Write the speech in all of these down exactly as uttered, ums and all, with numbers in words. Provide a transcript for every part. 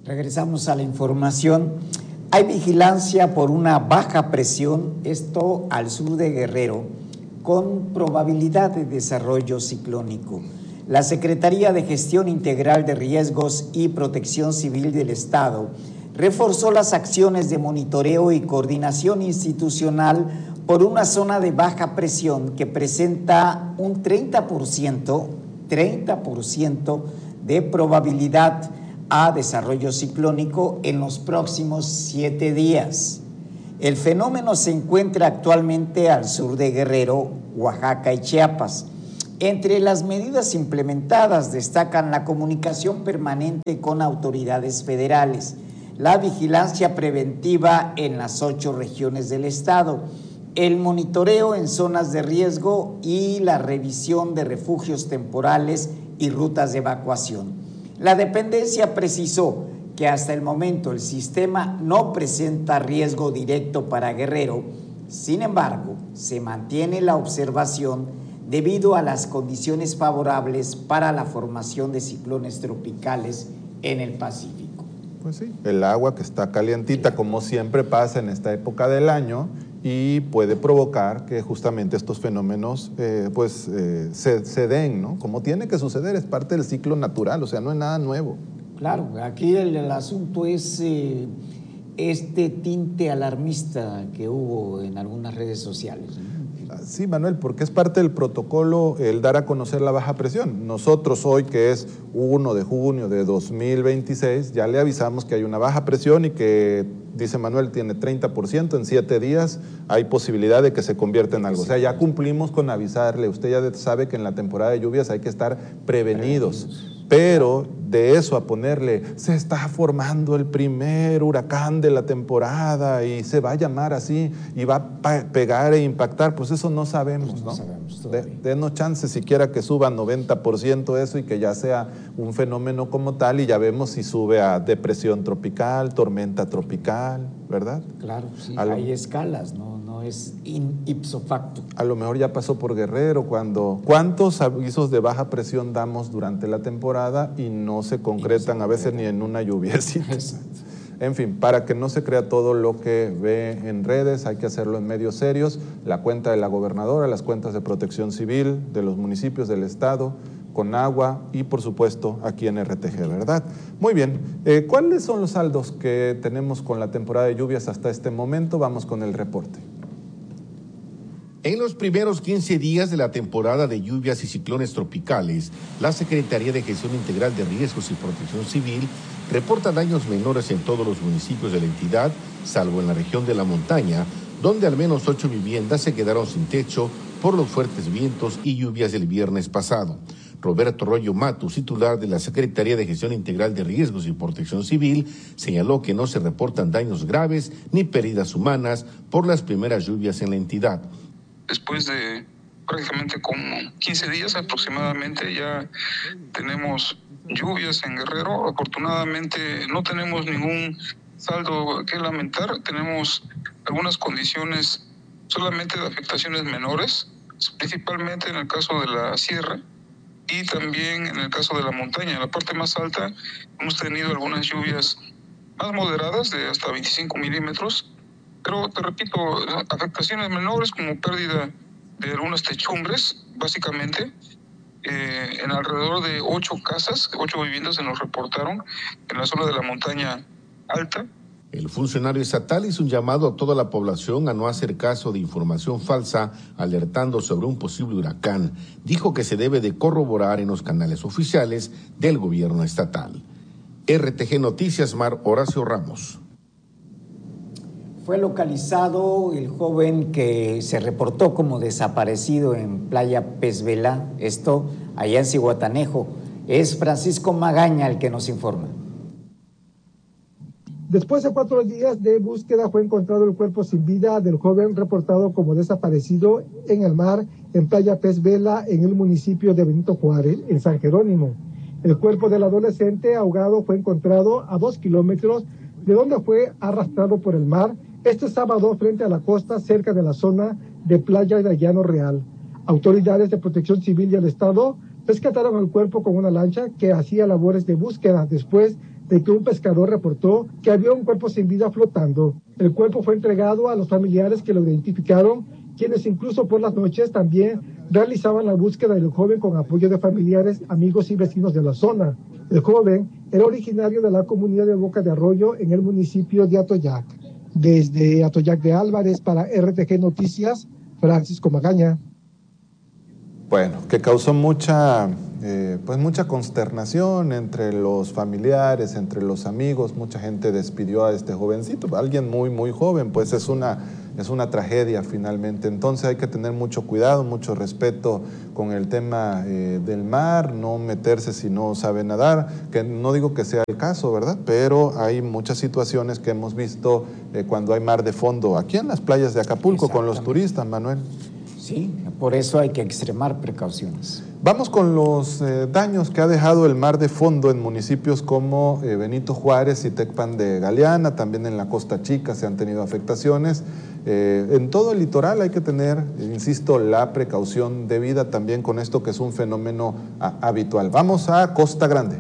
Regresamos a la información. Hay vigilancia por una baja presión, esto al sur de Guerrero, con probabilidad de desarrollo ciclónico. La Secretaría de Gestión Integral de Riesgos y Protección Civil del Estado reforzó las acciones de monitoreo y coordinación institucional por una zona de baja presión que presenta un treinta por ciento, treinta por ciento de probabilidad a desarrollo ciclónico en los próximos siete días. El fenómeno se encuentra actualmente al sur de Guerrero, Oaxaca y Chiapas. Entre las medidas implementadas destacan la comunicación permanente con autoridades federales, la vigilancia preventiva en las ocho regiones del estado, el monitoreo en zonas de riesgo y la revisión de refugios temporales y rutas de evacuación. La dependencia precisó que hasta el momento el sistema no presenta riesgo directo para Guerrero. Sin embargo, se mantiene la observación debido a las condiciones favorables para la formación de ciclones tropicales en el Pacífico. Pues sí, el agua que está calientita, como siempre pasa en esta época del año, y puede provocar que justamente estos fenómenos eh, pues eh, se, se den, ¿no? Como tiene que suceder, es parte del ciclo natural, o sea, no es nada nuevo. Claro, aquí el, el asunto es eh, este tinte alarmista que hubo en algunas redes sociales, ¿no? Sí, Manuel, porque es parte del protocolo el dar a conocer la baja presión. Nosotros hoy, que es primero de junio de dos mil veintiséis, ya le avisamos que hay una baja presión y que, dice Manuel, tiene treinta por ciento, en siete días hay posibilidad de que se convierta en algo. O sea, ya cumplimos con avisarle. Usted ya sabe que en la temporada de lluvias hay que estar prevenidos. Pero de eso a ponerle, se está formando el primer huracán de la temporada y se va a llamar así y va a pegar e impactar, pues eso no sabemos, pues no, ¿no? Sabemos de, denos chance siquiera que suba noventa por ciento eso y que ya sea un fenómeno como tal y ya vemos si sube a depresión tropical, tormenta tropical, ¿verdad? Claro, sí, lo, hay escalas, ¿no? No es in ipso facto. A lo mejor ya pasó por Guerrero cuando, ¿cuántos avisos de baja presión damos durante la temporada y no se concretan a veces ni en una lluviecita? Exacto. En fin, para que no se crea todo lo que ve en redes, hay que hacerlo en medios serios, la cuenta de la gobernadora, las cuentas de Protección Civil de los municipios del estado, con agua y por supuesto aquí en R T G, ¿verdad? Muy bien, eh, ¿cuáles son los saldos que tenemos con la temporada de lluvias hasta este momento? Vamos con el reporte. En los primeros quince días de la temporada de lluvias y ciclones tropicales, la Secretaría de Gestión Integral de Riesgos y Protección Civil reporta daños menores en todos los municipios de la entidad, salvo en la región de la montaña, donde al menos ocho viviendas se quedaron sin techo por los fuertes vientos y lluvias del viernes pasado. Roberto Rollo Matus, titular de la Secretaría de Gestión Integral de Riesgos y Protección Civil, señaló que no se reportan daños graves ni pérdidas humanas por las primeras lluvias en la entidad. Después de prácticamente como quince días aproximadamente ya tenemos lluvias en Guerrero. Afortunadamente no tenemos ningún saldo que lamentar. Tenemos algunas condiciones solamente de afectaciones menores, principalmente en el caso de la sierra y también en el caso de la montaña. En la parte más alta hemos tenido algunas lluvias más moderadas de hasta veinticinco milímetros. Pero te repito, afectaciones menores como pérdida de algunas techumbres, básicamente, eh, en alrededor de ocho casas, ocho viviendas se nos reportaron en la zona de la montaña alta. El funcionario estatal hizo un llamado a toda la población a no hacer caso de información falsa alertando sobre un posible huracán. Dijo que se debe de corroborar en los canales oficiales del gobierno estatal. R T G Noticias, Mar Horacio Ramos. Fue localizado el joven que se reportó como desaparecido en Playa Pez Vela, esto allá en Zihuatanejo. Es Francisco Magaña el que nos informa. Después de cuatro días de búsqueda fue encontrado el cuerpo sin vida del joven reportado como desaparecido en el mar en Playa Pez Vela, en el municipio de Benito Juárez, en San Jerónimo. El cuerpo del adolescente ahogado fue encontrado a dos kilómetros de donde fue arrastrado por el mar este sábado frente a la costa, cerca de la zona de Playa de Llano Real. Autoridades de Protección Civil y el Estado rescataron el cuerpo con una lancha que hacía labores de búsqueda después de que un pescador reportó que había un cuerpo sin vida flotando. El cuerpo fue entregado a los familiares que lo identificaron, quienes incluso por las noches también realizaban la búsqueda del joven con apoyo de familiares, amigos y vecinos de la zona. El joven era originario de la comunidad de Boca de Arroyo en el municipio de Atoyac. Desde Atoyac de Álvarez para R T G Noticias, Francisco Magaña. Bueno, que causó mucha, eh, pues mucha consternación entre los familiares, entre los amigos. Mucha gente despidió a este jovencito, alguien muy, muy joven, pues es una, es una tragedia finalmente. Entonces hay que tener mucho cuidado, mucho respeto con el tema eh, del mar, no meterse si no sabe nadar, que no digo que sea el caso, ¿verdad? Pero hay muchas situaciones que hemos visto eh, cuando hay mar de fondo, aquí en las playas de Acapulco con los turistas, Manuel. Sí, por eso hay que extremar precauciones. Vamos con los eh, daños que ha dejado el mar de fondo en municipios como eh, Benito Juárez y Tecpan de Galeana, también en la Costa Chica se han tenido afectaciones. Eh, en todo el litoral hay que tener, insisto, la precaución debida también con esto que es un fenómeno a, habitual. Vamos a Costa Grande.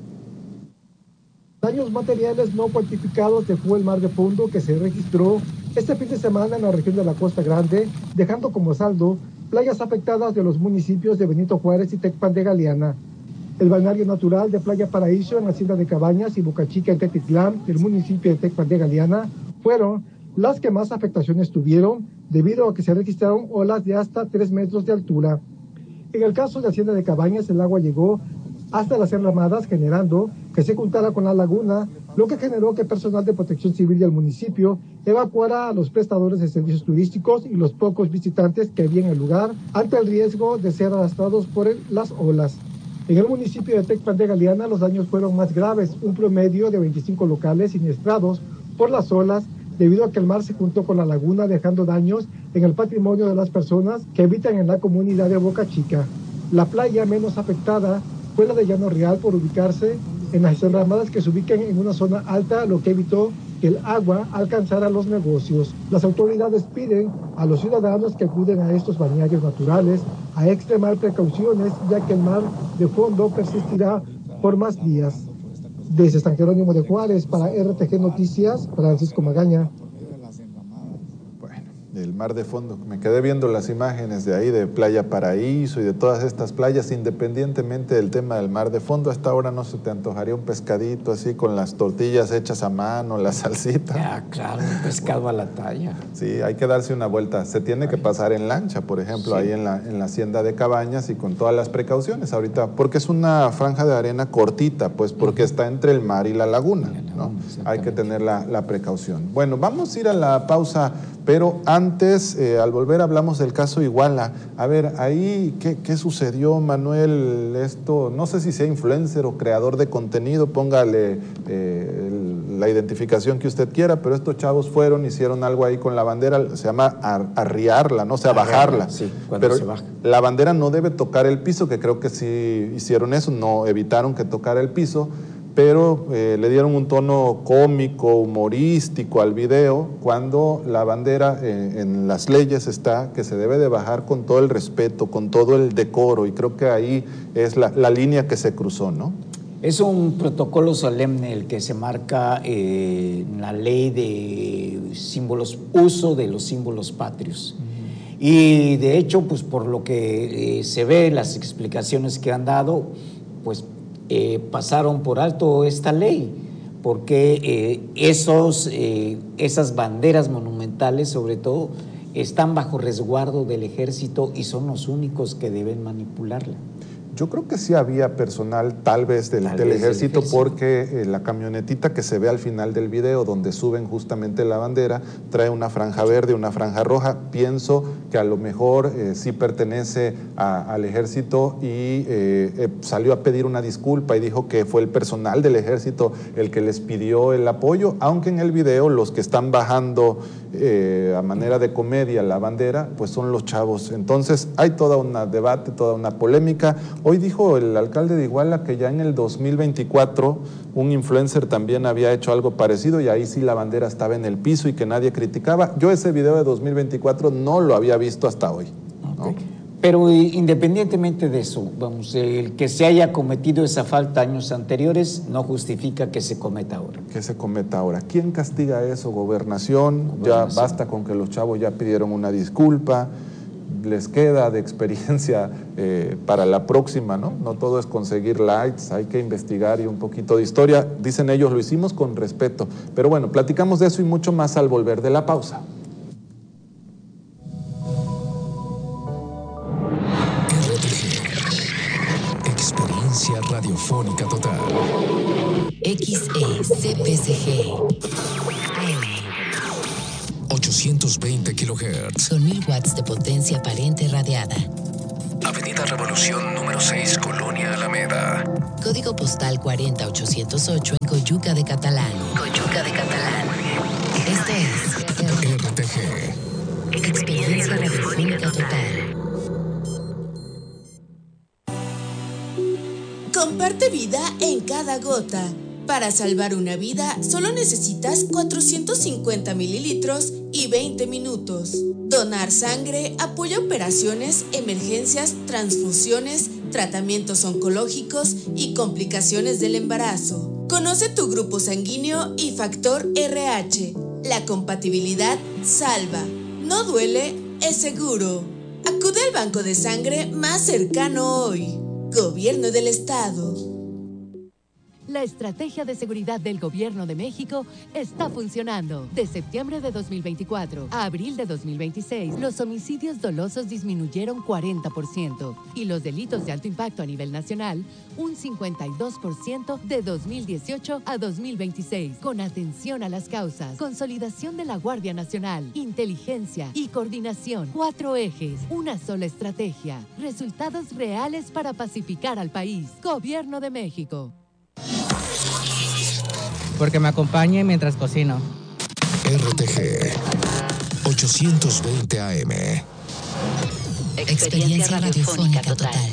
Daños materiales no cuantificados dejó el mar de fondo que se registró este fin de semana en la región de la Costa Grande, dejando como saldo playas afectadas de los municipios de Benito Juárez y Tecpan de Galeana. El balneario natural de Playa Paraíso en la Hacienda de Cabañas y Boca Chica en Tetitlán, del municipio de Tecpan de Galeana, fueron las que más afectaciones tuvieron debido a que se registraron olas de hasta tres metros de altura. En el caso de Hacienda de Cabañas, el agua llegó hasta las enramadas, generando que se juntara con la laguna, lo que generó que personal de protección civil del municipio evacuara a los prestadores de servicios turísticos y los pocos visitantes que había en el lugar ante el riesgo de ser arrastrados por el, las olas. En el municipio de Tecpan de Galeana los daños fueron más graves, un promedio de veinticinco locales siniestrados por las olas debido a que el mar se juntó con la laguna, dejando daños en el patrimonio de las personas que habitan en la comunidad de Boca Chica. La playa menos afectada fue la de Llano Real por ubicarse en las enramadas que se ubican en una zona alta, lo que evitó que el agua alcanzara los negocios. Las autoridades piden a los ciudadanos que acuden a estos balnearios naturales a extremar precauciones, ya que el mar de fondo persistirá por más días. Desde San Jerónimo de Juárez para R T G Noticias, Francisco Magaña. El mar de fondo, me quedé viendo las imágenes de ahí de Playa Paraíso y de todas estas playas, independientemente del tema del mar de fondo. Hasta ahora no se te antojaría un pescadito así con las tortillas hechas a mano, la salsita. Ya, claro, un pescado a la talla. Sí, hay que darse una vuelta. Se tiene que pasar en lancha, por ejemplo, sí, ahí en la, en la Hacienda de Cabañas y con todas las precauciones ahorita, porque es una franja de arena cortita, pues porque está entre el mar y la laguna, ¿no? Hay que tener la, la precaución. Bueno, vamos a ir a la pausa, pero antes, eh, al volver hablamos del caso Iguala. A ver, ahí, ¿qué, qué sucedió, Manuel? Esto, no sé si sea influencer o creador de contenido, póngale eh, el, la identificación que usted quiera, pero estos chavos fueron, hicieron algo ahí con la bandera, se llama ar, arriarla, no o sea, bajarla. Sí, cuando pero se baja. La bandera no debe tocar el piso, que creo que sí hicieron eso, no evitaron que tocara el piso, pero eh, le dieron un tono cómico, humorístico al video, cuando la bandera eh, en las leyes está que se debe de bajar con todo el respeto, con todo el decoro, y creo que ahí es la, la línea que se cruzó, ¿no? Es un protocolo solemne el que se marca eh, en la ley de símbolos, uso de los símbolos patrios. Uh-huh. Y de hecho, pues por lo que eh, se ve, las explicaciones que han dado, pues Eh, pasaron por alto esta ley, porque eh, esos, eh, esas banderas monumentales, sobre todo, están bajo resguardo del ejército y son los únicos que deben manipularla. Yo creo que sí había personal, tal vez del, tal del vez ejército, ejército, porque eh, la camionetita que se ve al final del video, donde suben justamente la bandera, trae una franja verde, una franja roja. Pienso que a lo mejor eh, sí pertenece a, al ejército y eh, eh, salió a pedir una disculpa y dijo que fue el personal del ejército el que les pidió el apoyo, aunque en el video los que están bajando eh, a manera de comedia la bandera, pues son los chavos. Entonces hay toda una debate, toda una polémica. Hoy dijo el alcalde de Iguala que ya en el dos mil veinticuatro un influencer también había hecho algo parecido y ahí sí la bandera estaba en el piso y que nadie criticaba. Yo ese video de dos mil veinticuatro no lo había visto hasta hoy, ¿no? Okay. Pero independientemente de eso, vamos, el que se haya cometido esa falta años anteriores no justifica que se cometa ahora. Que se cometa ahora. ¿Quién castiga eso? ¿Gobernación? Gobernación. Ya basta con que los chavos ya pidieron una disculpa. Les queda de experiencia eh, para la próxima, ¿no? No todo es conseguir likes, hay que investigar y un poquito de historia. Dicen ellos, lo hicimos con respeto. Pero bueno, platicamos de eso y mucho más al volver de la pausa. Experiencia radiofónica total. X E C P C G A M ochocientos veinte kilohertz. con mil watts de potencia aparente radiada. Avenida Revolución número seis, Colonia Alameda. Código postal cuarenta mil ochocientos ocho en Coyuca de Catalán. Coyuca de Catalán. Esto es R T G. Experiencia radiofónica total. Comparte vida en cada gota. Para salvar una vida, solo necesitas cuatrocientos cincuenta mililitros y veinte minutos. Donar sangre apoya operaciones, emergencias, transfusiones, tratamientos oncológicos y complicaciones del embarazo. Conoce tu grupo sanguíneo y factor R H. La compatibilidad salva. No duele, es seguro. Acude al banco de sangre más cercano hoy. Gobierno del Estado. La estrategia de seguridad del Gobierno de México está funcionando. De septiembre de dos mil veinticuatro a abril de dos mil veintiséis, los homicidios dolosos disminuyeron cuarenta por ciento y los delitos de alto impacto a nivel nacional un cincuenta y dos por ciento de dos mil dieciocho a dos mil veintiséis. Con atención a las causas, consolidación de la Guardia Nacional, inteligencia y coordinación. Cuatro ejes, una sola estrategia. Resultados reales para pacificar al país. Gobierno de México. Porque me acompañe mientras cocino. R T G ochocientos veinte A M. Experiencia radiofónica total.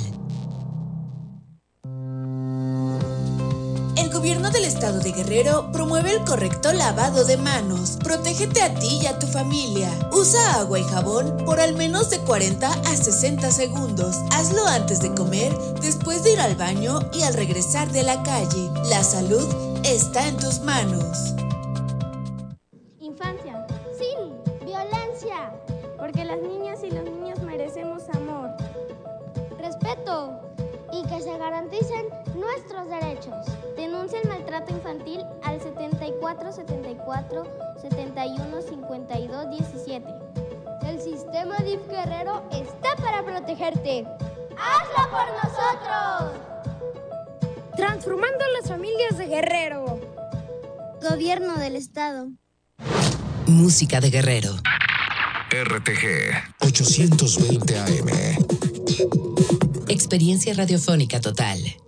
El Gobierno del Estado de Guerrero promueve el correcto lavado de manos. Protégete a ti y a tu familia. Usa agua y jabón por al menos de cuarenta a sesenta segundos. Hazlo antes de comer, después de ir al baño y al regresar de la calle. La salud está en tus manos. Infancia, sin violencia, porque las niñas y los niños merecemos amor, respeto y que se garanticen nuestros derechos. Denuncia el maltrato infantil al setenta y cuatro setenta y cuatro setenta y uno cincuenta y dos diecisiete. El sistema D I F Guerrero está para protegerte. ¡Hazlo por nosotros! Transformando las familias de Guerrero. Gobierno del Estado. Música de Guerrero. R T G ochocientos veinte A M. Experiencia radiofónica total.